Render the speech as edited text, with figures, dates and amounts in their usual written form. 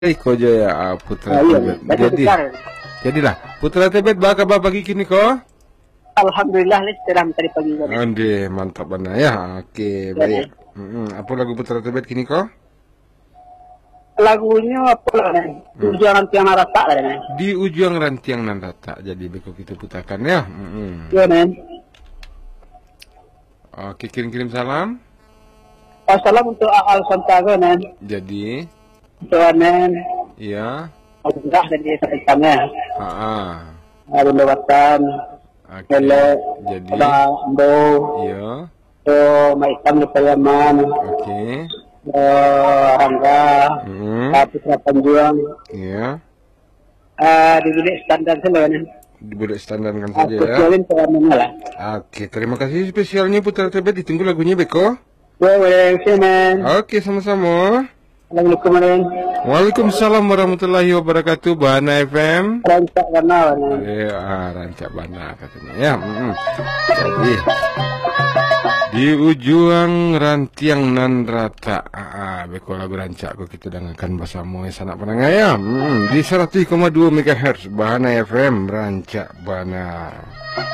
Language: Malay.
Iko Jaya Putra Tebet. Jadilah Putra Tebet baka pagi kini ko. Alhamdulillah cerah tadi pagi ko. Ande mantap benar ya. Oke, baik. Apa lagu Putra Tebet kini ko? Lagunya apa lah? Ujung rantiang rata lah. Di ujung rantiang nan rata. Jadi beko kita putarkan ya. Ya men. Oke, kirim salam. Salam untuk Al Santaga men. Jadi Tuanen. Iya. Alhamdulillah dari sana. Ada lewatan. Oke. Jadi Ambo. Iya. Maitam Lupayaman. Oke. Rangga. Putra Panjuang. Iya. Di bilik standar sebenarnya. Di budek standar kan saja ya. Spesialin tuanennya lah. Oke, terima kasih spesialnya Putra Tebet. Ditunggu lagunya beko. Boleh, men. Oke, sama-sama. Assalamualaikum men. Waalaikumsalam warahmatullahi wabarakatuh. Bana FM. Rancak Bana. Rancak Bana katanya ya. Jadi di ujung rantiang nan rata. Beko lagu rancak ko kita dengarkan bersama sanak pendengar ya. Di 100,2 MHz Bana FM Rancak Bana.